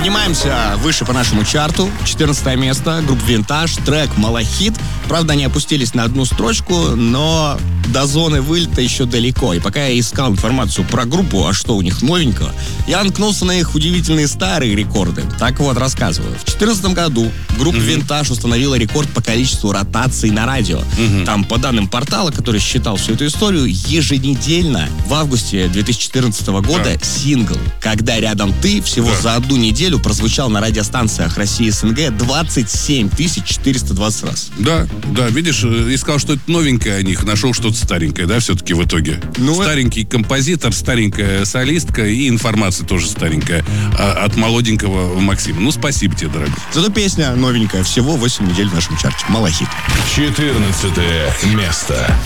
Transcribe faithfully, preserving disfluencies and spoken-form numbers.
Поднимаемся выше по нашему чарту. четырнадцатое место. Группа «Винтаж». Трек «Малахит». Правда, они опустились на одну строчку, но до зоны вылета еще далеко. И пока я искал информацию про группу, а что у них новенького, я наткнулся на их удивительные старые рекорды. Так вот, рассказываю. В две тысячи четырнадцатом году группа mm-hmm. «Винтаж» установила рекорд по количеству ротаций на радио. Mm-hmm. Там, по данным портала, который считал всю эту историю, еженедельно в августе две тысячи четырнадцатого года yeah. сингл «Когда рядом ты» всего yeah. за одну неделю прозвучал на радиостанциях России СНГ двадцать семь тысяч четыреста двадцать раз. Да, да, видишь, искал что-то новенькое о них, нашел что-то старенькое, да, все-таки в итоге. Ну, старенький это... композитор, старенькая солистка и информация тоже старенькая а, от молоденького Максима. Ну, спасибо тебе, дорогой. Зато песня новенькая, всего восемь недель в нашем чарте. «Малахит». четырнадцатое место.